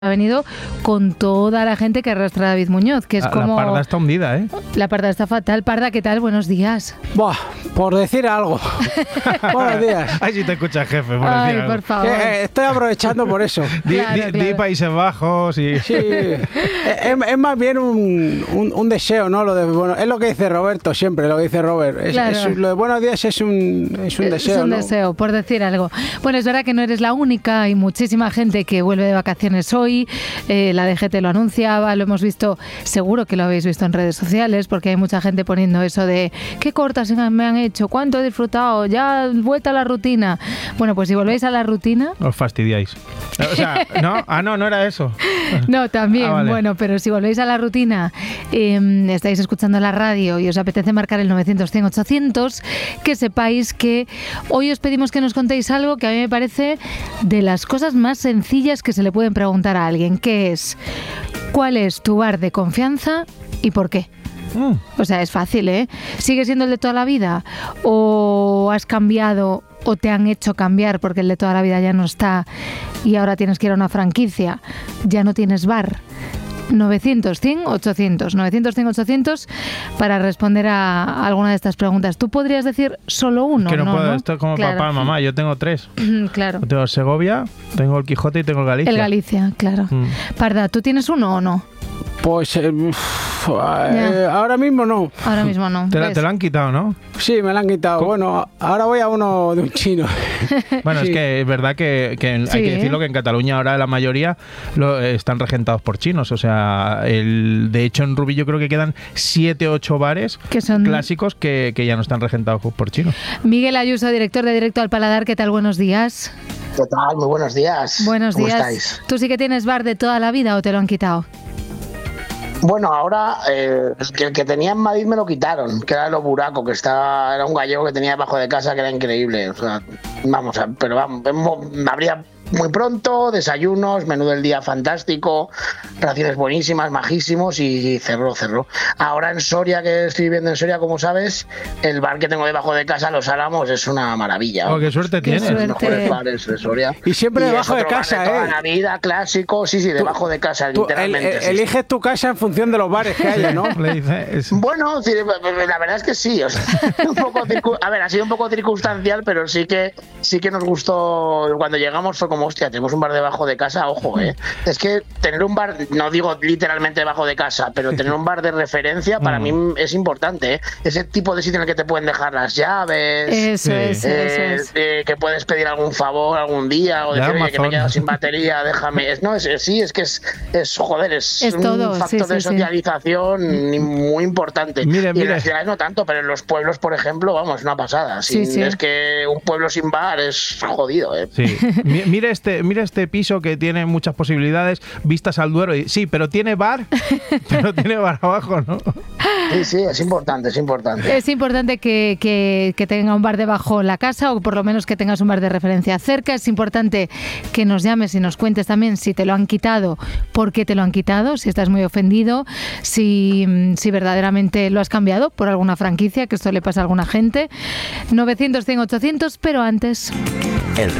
Ha venido con toda la gente que arrastra a David Muñoz, que es como... La parda está hundida, ¿eh? La parda está fatal. Parda, ¿qué tal? Buenos días. Buah, por decir algo. Buenos días. Ay, si te escucha, jefe, por Ay, decir algo. por favor. Estoy aprovechando por eso. Di Países Bajos y... Sí, es más bien un deseo, ¿no? Bueno, es lo que dice Roberto siempre, lo que dice Robert. Lo de buenos días es un deseo, es un ¿no? deseo, por decir algo. Bueno, es verdad que no eres la única, hay muchísima gente que vuelve de vacaciones hoy. La DGT lo anunciaba, lo hemos visto, seguro que lo habéis visto en redes sociales, porque hay mucha gente poniendo eso de qué cortas me han hecho, cuánto he disfrutado, ya vuelta a la rutina. Bueno, pues si volvéis a la rutina... Os fastidiáis. O sea, ¿no? No era eso. No, también, vale. Bueno, pero si volvéis a la rutina, estáis escuchando la radio y os apetece marcar el 900-100-800, que sepáis que hoy os pedimos que nos contéis algo que a mí me parece de las cosas más sencillas que se le pueden preguntar a alguien, que es ¿cuál es tu bar de confianza y por qué? O sea, es fácil, ¿eh? ¿Sigue siendo el de toda la vida? ¿O has cambiado o te han hecho cambiar porque el de toda la vida ya no está y ahora tienes que ir a una franquicia? Ya no tienes bar. 900-100-800 900-100-800 para responder a alguna de estas preguntas. Tú podrías decir solo uno, que no puedo, ¿no? esto es como Claro. papá, mamá, yo tengo 3. Claro. Tengo Segovia, tengo el Quijote y tengo el Galicia. El Galicia, claro. Parda, ¿tú tienes uno o no? Pues ahora mismo no. Ahora mismo no. Te ¿Ves? lo han quitado, ¿no? Sí, me la han quitado. Bueno, ahora voy a uno de un chino. Bueno, Sí. es que es verdad que hay Sí, que decirlo que en Cataluña ahora la mayoría están regentados por chinos. O sea, de hecho en Rubí yo creo que quedan 7-8 bares Que son... clásicos que ya no están regentados por chinos. Miguel Ayuso, director de Directo al Paladar, ¿qué tal? Buenos días. ¿Qué tal? Muy buenos días. Buenos ¿Cómo días. estáis? ¿Tú sí que tienes bar de toda la vida o te lo han quitado? Bueno, ahora el que tenía en Madrid me lo quitaron, que era el Oburaco, que era un gallego que tenía debajo de casa que era increíble. O sea, abría muy pronto, desayunos, menú del día fantástico, raciones buenísimas, majísimos y cerró. Ahora en Soria, que estoy viviendo en Soria, como sabes, el bar que tengo debajo de casa, Los Álamos, es una maravilla. Oh, qué suerte Qué tienes. suerte. Los mejores bares de Soria. Y siempre debajo de es otro casa, bar de toda ¿eh? la vida, clásico, sí, debajo de casa, Tú literalmente. sí. eliges tu casa en función de los bares que haya, ¿no? Le dice, Bueno, sí, la verdad es que sí. O sea, ha sido un poco circunstancial, pero sí que nos gustó. Cuando llegamos fue como, hostia, tenemos un bar debajo de casa, ojo, Es que tener un bar, no digo literalmente debajo de casa, pero tener un bar de referencia para mí es importante, ¿eh? Ese tipo de sitio en el que te pueden dejar las llaves. Eso es. Que puedes pedir algún favor algún día o De decir, oye, que me he Amazon. quedado sin batería, déjame. Es un todo, factor de socialización muy importante. Mire. Y en las ciudades no tanto, pero en los pueblos, por ejemplo, vamos, una pasada. Sí. Es que un pueblo sin bar es jodido, ¿eh? sí. Mira este piso que tiene muchas posibilidades, vistas al Duero. Sí, pero tiene bar, pero tiene bar abajo, ¿no? Sí, es importante. Es importante que tenga un bar debajo la casa o por lo menos que tengas un bar de referencia cerca. Es importante que nos llames y nos cuentes también si te lo han quitado, por qué te lo han quitado, si estás muy ofendido, si verdaderamente lo has cambiado por alguna franquicia, que esto le pasa a alguna gente. 900-100-800, pero antes... El